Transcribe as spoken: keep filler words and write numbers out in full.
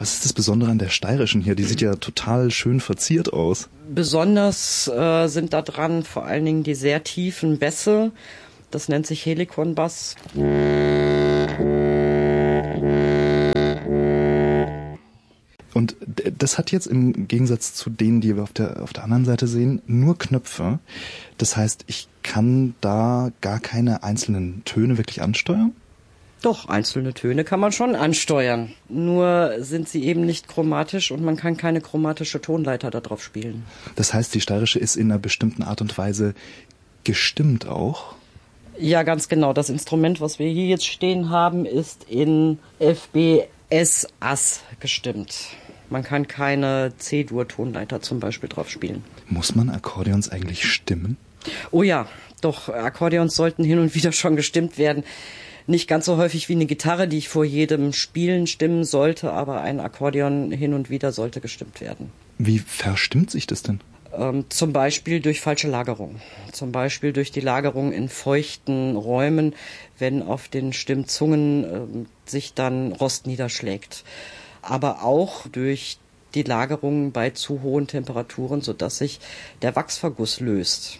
Was ist das Besondere an der steirischen hier? Die sieht ja total schön verziert aus. Besonders äh, sind da dran vor allen Dingen die sehr tiefen Bässe. Das nennt sich Helikon-Bass. Und das hat jetzt im Gegensatz zu denen, die wir auf der, auf der anderen Seite sehen, nur Knöpfe. Das heißt, ich kann da gar keine einzelnen Töne wirklich ansteuern? Doch, einzelne Töne kann man schon ansteuern. Nur sind sie eben nicht chromatisch und man kann keine chromatische Tonleiter da drauf spielen. Das heißt, die steirische ist in einer bestimmten Art und Weise gestimmt auch? Ja, ganz genau. Das Instrument, was wir hier jetzt stehen haben, ist in F B S-Ass gestimmt. Man kann keine C-Dur-Tonleiter zum Beispiel drauf spielen. Muss man Akkordeons eigentlich stimmen? Oh ja, doch, Akkordeons sollten hin und wieder schon gestimmt werden. Nicht ganz so häufig wie eine Gitarre, die ich vor jedem Spielen stimmen sollte, aber ein Akkordeon hin und wieder sollte gestimmt werden. Wie verstimmt sich das denn? Ähm, zum Beispiel durch falsche Lagerung. Zum Beispiel durch die Lagerung in feuchten Räumen, wenn auf den Stimmzungen ähm, sich dann Rost niederschlägt. Aber auch durch die Lagerung bei zu hohen Temperaturen, sodass sich der Wachsverguss löst.